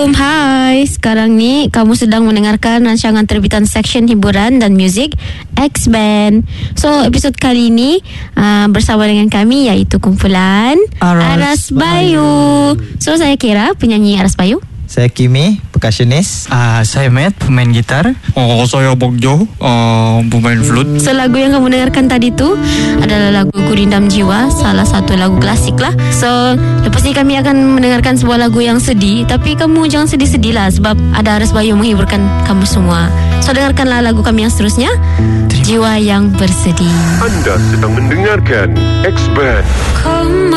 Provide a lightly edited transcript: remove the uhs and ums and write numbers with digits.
Assalamualaikum, hai. Sekarang ni kamu sedang mendengarkan rancangan terbitan Seksyen Hiburan dan Muzik X-Band. So episod kali ini bersama dengan kami iaitu kumpulan Aras Bayu. So saya Kira, penyanyi Aras Bayu. Saya Kimi, percussionist. Saya Matt, pemain gitar. Saya Bogjo, pemain flute. So lagu yang kamu dengarkan tadi tu adalah lagu Gurindam Jiwa, salah satu lagu klasik lah. So lepas ni kami akan mendengarkan sebuah lagu yang sedih, tapi kamu jangan sedih-sedih lah, sebab ada Aras Bayu menghiburkan kamu semua. So dengarkanlah lagu kami yang seterusnya, Jiwa yang Bersedih. Anda sedang mendengarkan X-Band.